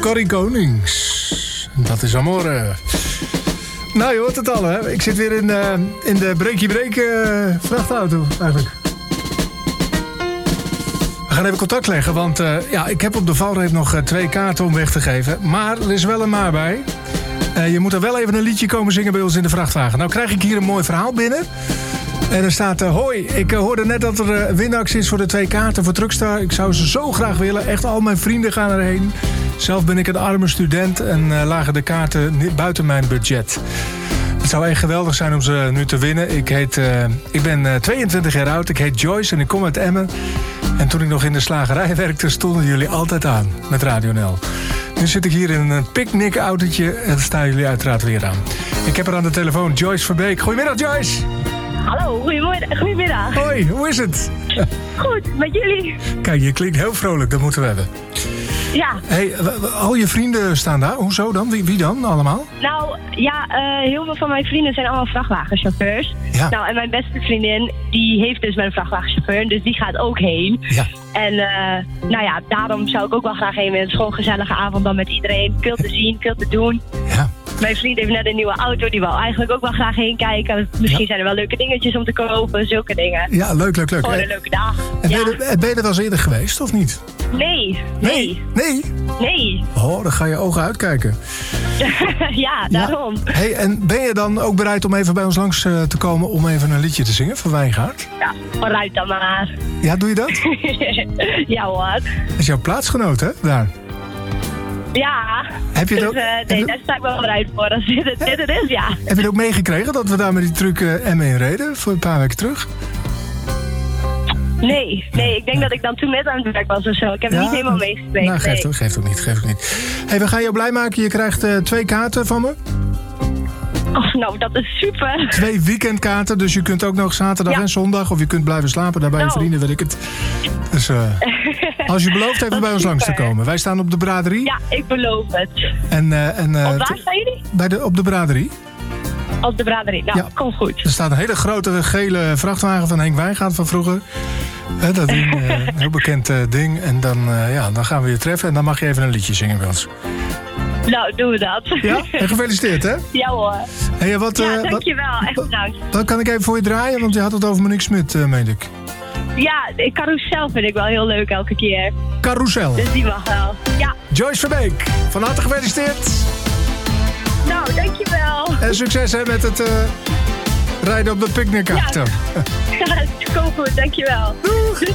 Corrie Konings. Dat is Amore. Nou, je hoort het al, hè? Ik zit weer in de breakie-break vrachtauto, eigenlijk. We gaan even contact leggen, want ik heb op de valreep nog 2 kaarten om weg te geven. Maar er is wel een maar bij. Je moet er wel even een liedje komen zingen bij ons in de vrachtwagen. Nou krijg ik hier een mooi verhaal binnen. En er staat, hoi, ik hoorde net dat er winactie is voor de 2 kaarten voor Truckstar. Ik zou ze zo graag willen. Echt al mijn vrienden gaan erheen. Zelf ben ik een arme student en lagen de kaarten buiten mijn budget. Het zou echt geweldig zijn om ze nu te winnen. Ik ben 22 jaar oud, ik heet Joyce en ik kom uit Emmen. En toen ik nog in de slagerij werkte, stonden jullie altijd aan met Radio NL. Nu zit ik hier in een picknickautootje en staan jullie uiteraard weer aan. Ik heb er aan de telefoon Joyce Verbeek. Goedemiddag, Joyce. Hallo, goedemiddag. Hoi, hoe is het? Goed, met jullie? Kijk, je klinkt heel vrolijk, dat moeten we hebben. Ja. Hey, al je vrienden staan daar. Hoezo dan? Wie dan allemaal? Nou, ja, heel veel van mijn vrienden zijn allemaal vrachtwagenchauffeurs. Ja. Nou, en mijn beste vriendin, die heeft dus met een vrachtwagenchauffeur, dus die gaat ook heen. Ja. En daarom zou ik ook wel graag heen. Het is gewoon een gezellige avond dan met iedereen. Veel te zien, veel te doen. Ja. Mijn vriend heeft net een nieuwe auto, die wil eigenlijk ook wel graag heen kijken. Misschien zijn er wel leuke dingetjes om te kopen, zulke dingen. Ja, leuk. Gewoon een leuke dag. En ben je er wel eens eerder geweest, of niet? Nee. Oh, dan ga je ogen uitkijken. Ja, daarom. Ja. Hey, en ben je dan ook bereid om even bij ons langs te komen om even een liedje te zingen van Wijngaard? Ja, vooruit dan maar. Ja, doe je dat? Ja hoor. Dat is jouw plaatsgenoot, hè, daar? Ja, heb je het dus, ook, daar sta ik wel bereid voor als dit het is, ja. Heb je het ook meegekregen dat we daar met die truck Emmen in reden voor een paar weken terug? Nee, ik denk dat ik dan toen net aan het werk was of zo. Ik heb het niet helemaal meegekregen. Nou, geeft ook niet. Hey, we gaan jou blij maken. Je krijgt 2 kaarten van me. Oh, nou, dat is super. 2 weekendkaarten, dus je kunt ook nog zaterdag en zondag... of je kunt blijven slapen daar bij je vrienden, weet ik het. Dus als je belooft even bij ons langs te komen. Wij staan op de braderie. Ja, ik beloof het. Op waar staan jullie? Op de braderie. Op de braderie, nou, ja. Komt goed. Er staat een hele grote gele vrachtwagen van Henk Wijngaard van vroeger. Dat ding, een heel bekend ding. En dan gaan we je treffen en dan mag je even een liedje zingen bij ons. Nou, doen we dat. Ja? En gefeliciteerd, hè? Ja hoor. Hey, dankjewel. Echt bedankt. Wat kan ik even voor je draaien? Want je had het over Monique Smit, meen ik. Ja, Carousel vind ik wel heel leuk elke keer. Carousel. Dus die mag wel. Ja. Joyce Verbeek, van harte gefeliciteerd. Nou, dankjewel. En succes hè, met het rijden op de picknickauto. Ja, kom goed, dankjewel. Doeg.